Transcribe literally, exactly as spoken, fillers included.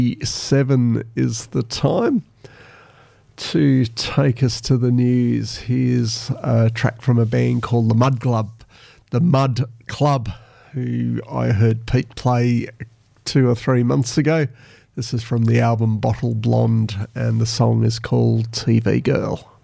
Seven is the time to take us to the news. Here's a track from a band called The Mud Club. The Mud Club, who I heard Pete play two or three months ago. This is from the album Bottle Blonde, and the song is called T V Girl.